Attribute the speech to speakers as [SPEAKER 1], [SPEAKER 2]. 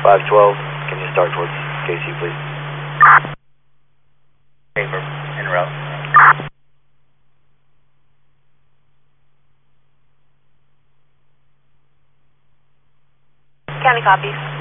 [SPEAKER 1] 512, can you start towards KC, please?
[SPEAKER 2] Paper, en route.
[SPEAKER 3] County copies.